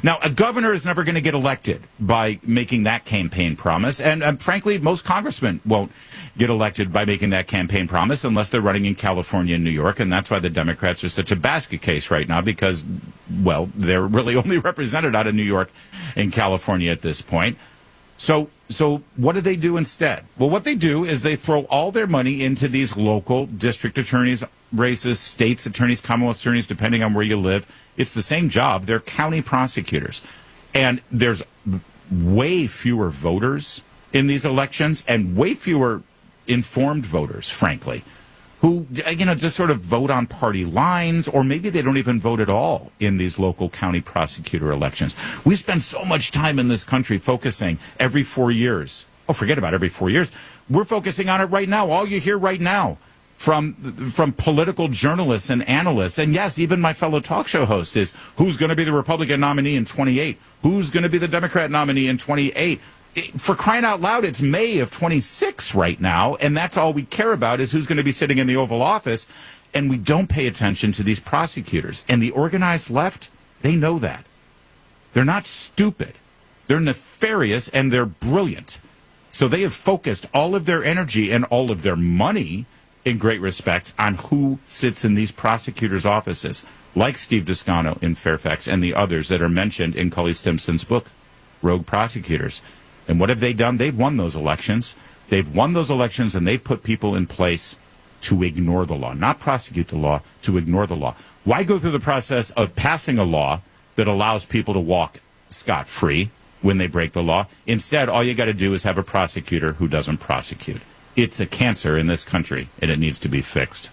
Now, a governor is never going to get elected by making that campaign promise. And frankly, most congressmen won't get elected by making that campaign promise unless they're running in California and New York. And that's why the Democrats are such a basket case right now because, well, they're really only represented out of New York and California at this point. So what do they do instead? Well, what they do is they throw all their money into these local district attorneys races, states attorneys, Commonwealth attorneys, depending on where you live. It's the same job. They're county prosecutors. And there's way fewer voters in these elections and way fewer informed voters, frankly, who, just sort of vote on party lines, or maybe they don't even vote at all in these local county prosecutor elections. We spend so much time in this country focusing every 4 years. Oh, forget about every 4 years. We're focusing on it right now. All you hear right now from political journalists and analysts, and yes, even my fellow talk show hosts, is who's going to be the Republican nominee in 28? Who's going to be the Democrat nominee in 28? For crying out loud, it's May of 26 right now, and that's all we care about is who's going to be sitting in the Oval Office, and we don't pay attention to these prosecutors. And the organized left, they know that. They're not stupid. They're nefarious, and they're brilliant. So they have focused all of their energy and all of their money, in great respects, on who sits in these prosecutors' offices, like Steve Descano in Fairfax and the others that are mentioned in Cully Stimson's book, Rogue Prosecutors. And what have they done? They've won those elections. They've won those elections, and they've put people in place to ignore the law, not prosecute the law, to ignore the law. Why go through the process of passing a law that allows people to walk scot-free when they break the law? Instead, all you got to do is have a prosecutor who doesn't prosecute. It's a cancer in this country, and it needs to be fixed.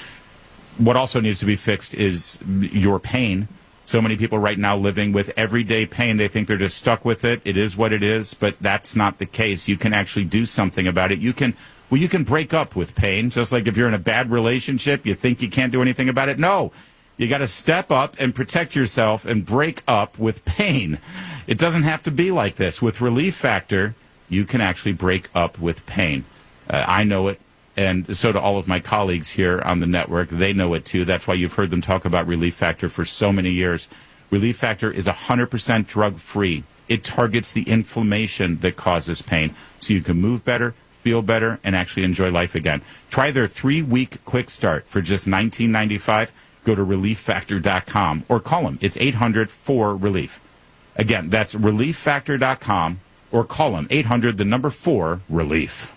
What also needs to be fixed is your pain. So many people right now living with everyday pain. They think they're just stuck with it. It is what it is, but that's not the case. You can actually do something about it. You can break up with pain. Just like if you're in a bad relationship, you think you can't do anything about it. No, you got to step up and protect yourself and break up with pain. It doesn't have to be like this. With Relief Factor, you can actually break up with pain. I know it, and so do all of my colleagues here on the network. They know it, too. That's why you've heard them talk about Relief Factor for so many years. Relief Factor is 100% drug-free. It targets the inflammation that causes pain, so you can move better, feel better, and actually enjoy life again. Try their 3-week quick start for just $19.95. Go to ReliefFactor.com or call them. It's 800-4-RELIEF. Again, that's ReliefFactor.com or call them 800-4-RELIEF.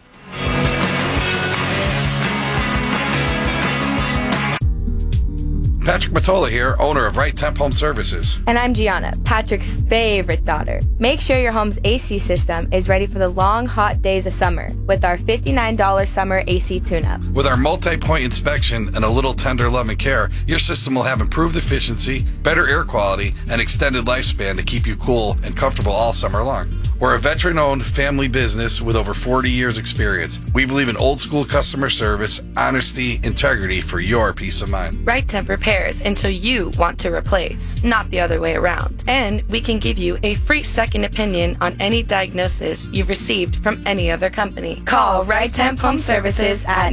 Patrick Matola here, owner of Right Temp Home Services. And I'm Gianna, Patrick's favorite daughter. Make sure your home's AC system is ready for the long, hot days of summer with our $59 summer AC tune-up. With our multi-point inspection and a little tender love and care, your system will have improved efficiency, better air quality, and extended lifespan to keep you cool and comfortable all summer long. We're a veteran-owned family business with over 40 years experience. We believe in old-school customer service, honesty, integrity for your peace of mind. Right Temp repairs until you want to replace, not the other way around. And we can give you a free second opinion on any diagnosis you've received from any other company. Call Right Temp Home Services at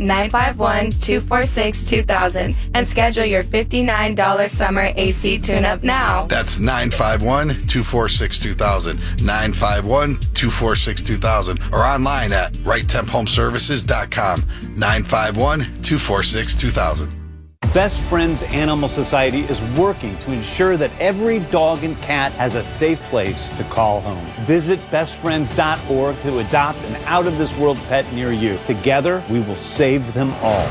951-246-2000 and schedule your $59 summer AC tune-up now. That's 951-246-2000, 951-246-2000, or online at righttemphomeservices.com, 951-246-2000. Best Friends Animal Society is working to ensure that every dog and cat has a safe place to call home. Visit bestfriends.org to adopt an out-of-this-world pet near you. Together, we will save them all.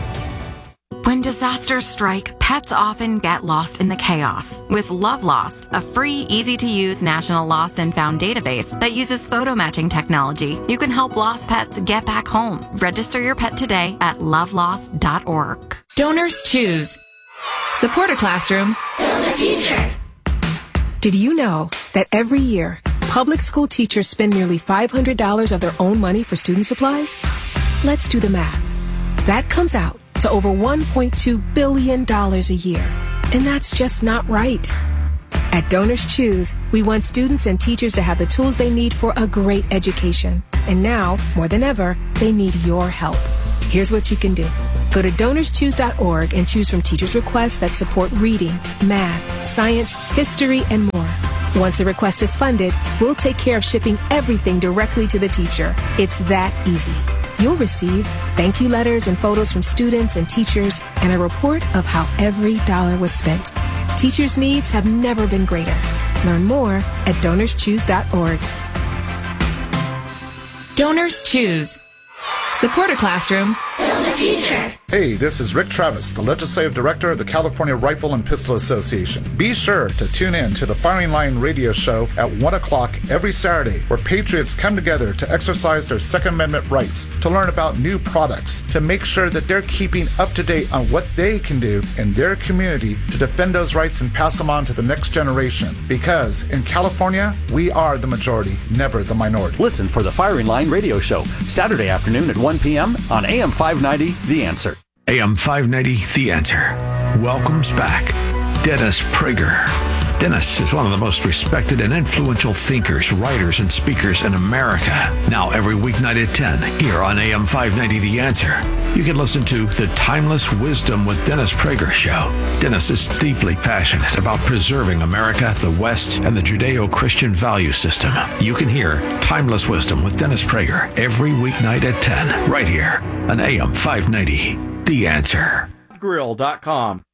When disasters strike, pets often get lost in the chaos. With Love Lost, a free, easy-to-use national lost and found database that uses photo matching technology, you can help lost pets get back home. Register your pet today at lovelost.org. Donors choose. Support a classroom. Build a future. Did you know that every year, public school teachers spend nearly $500 of their own money for student supplies? Let's do the math. That comes out to over $1.2 billion a year. And that's just not right. At Donors Choose, we want students and teachers to have the tools they need for a great education. And now, more than ever, they need your help. Here's what you can do. Go to DonorsChoose.org and choose from teachers' requests that support reading, math, science, history, and more. Once a request is funded, we'll take care of shipping everything directly to the teacher. It's that easy. You'll receive thank you letters and photos from students and teachers and a report of how every dollar was spent. Teachers' needs have never been greater. Learn more at DonorsChoose.org. Donors Choose. Support a classroom. Build a future. Hey, this is Rick Travis, the Legislative Director of the California Rifle and Pistol Association. Be sure to tune in to the Firing Line radio show at 1 o'clock every Saturday, where patriots come together to exercise their Second Amendment rights, to learn about new products, to make sure that they're keeping up to date on what they can do in their community to defend those rights and pass them on to the next generation. Because in California, we are the majority, never the minority. Listen for the Firing Line radio show, Saturday afternoon at 1 p.m. on AM 590, The Answer. AM 590, The Answer, welcomes back Dennis Prager. Dennis is one of the most respected and influential thinkers, writers, and speakers in America. Now every weeknight at 10, here on AM 590, The Answer, you can listen to The Timeless Wisdom with Dennis Prager show. Dennis is deeply passionate about preserving America, the West, and the Judeo-Christian value system. You can hear Timeless Wisdom with Dennis Prager every weeknight at 10, right here on AM 590, The Answer. Grill.com.